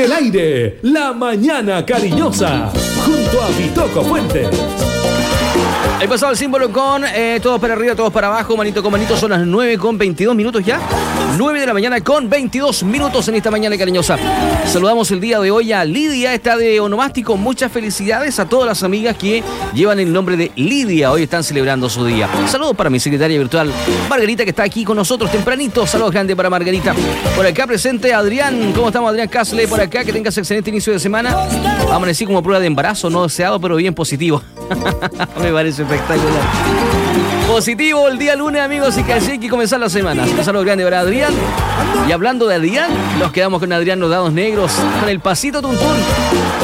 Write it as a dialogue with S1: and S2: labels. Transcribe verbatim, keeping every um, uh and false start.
S1: el aire, La Mañana Cariñosa, junto a Vitoco Fuentes.
S2: He pasado el símbolo con eh, todos para arriba, todos para abajo, manito con manito. Son las nueve con veintidós minutos ya. nueve de la mañana con veintidós minutos en esta mañana cariñosa. Saludamos el día de hoy a Lidia, está de onomástico. Muchas felicidades a todas las amigas que llevan el nombre de Lidia. Hoy están celebrando su día. Saludos para mi secretaria virtual, Margarita, que está aquí con nosotros tempranito. Saludos grandes para Margarita. Por acá presente Adrián. ¿Cómo estamos, Adrián Casle? Por acá, que tengas excelente inicio de semana. Amanecí como prueba de embarazo, no deseado, pero bien positivo. Me parece espectacular. Positivo el día lunes, amigos, y que así hay que comenzar la semana. Un saludo grande para Adrián. Y hablando de Adrián, nos quedamos con Adrián Los Dados Negros, con el pasito tuntún.